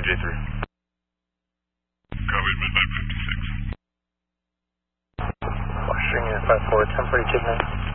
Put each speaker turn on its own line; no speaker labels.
J3.
Copy, midnight 56.
Washington 54, 10 for you, kidnap.